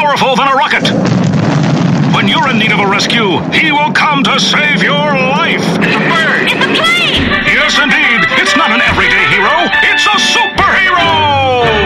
powerful than a rocket. When you're in need of a rescue, he will come to save your life. It's a bird! It's a plane! Yes, indeed. It's not an everyday hero. It's a